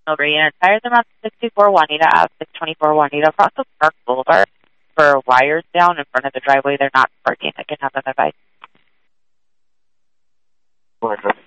Green. Tires around 64 Juanita Ave, 624 Juanita, across the Park Boulevard for wires down in front of the driveway. They're not parking. I can have them advice.